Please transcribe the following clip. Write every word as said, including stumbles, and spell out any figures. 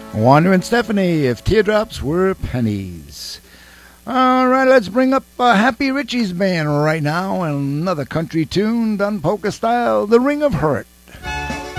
Wandering Stephanie, If Teardrops Were Pennies. All right, let's bring up uh, Happy Richie's band right now. Another country tune done polka style, The Ring of Hurt.